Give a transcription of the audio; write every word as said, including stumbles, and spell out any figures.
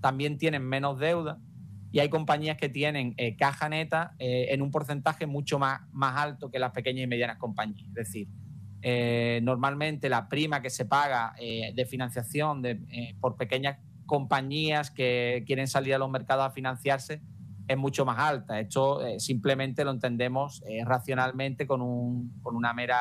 también tienen menos deuda y hay compañías que tienen eh, caja neta eh, en un porcentaje mucho más, más alto que las pequeñas y medianas compañías. Es decir, eh, normalmente la prima que se paga eh, de financiación de, eh, por pequeñas compañías que quieren salir a los mercados a financiarse es mucho más alta. Esto eh, simplemente lo entendemos eh, racionalmente con, un, con una mera